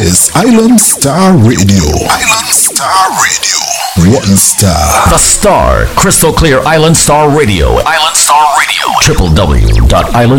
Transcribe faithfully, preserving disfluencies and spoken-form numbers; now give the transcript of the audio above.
is Island Star Radio. Island Star Radio. One star. The Star. Crystal clear Island Star Radio. Island Star Radio. w w w dot island